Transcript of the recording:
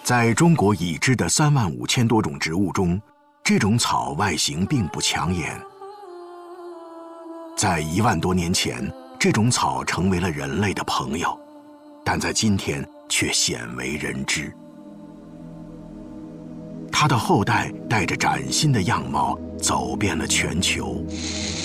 在中国已知的35000多种植物中，这种草外形并不抢眼。在1万多年前，这种草成为了人类的朋友，但在今天却鲜为人知。它的后代带着崭新的样貌走遍了全球。